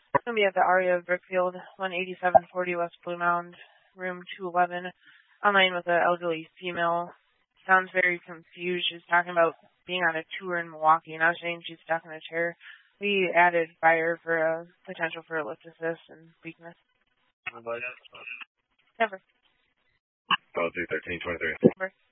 It's going to be at the Aria of Brickfield, 18740 West Blue Mound, room 211, online with an elderly female. Sounds very confused. She's talking about being on a tour in Milwaukee, and I was saying she's stuck in a chair. We added fire for a potential for a lift assist and weakness. Never. Policy 1323. Never.